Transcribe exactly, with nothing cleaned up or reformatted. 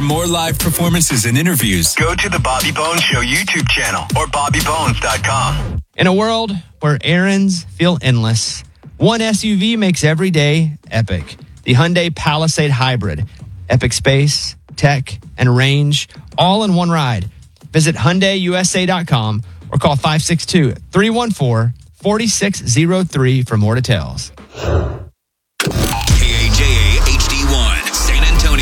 more live performances and interviews, go to the Bobby Bones Show YouTube channel or bobby bones dot com. In a world where errands feel endless, one S U V makes every day epic. The Hyundai Palisade Hybrid. Epic space, tech, and range, all in one ride. Visit Hyundai U S A dot com or call five six two, three one four, four six zero three for more details.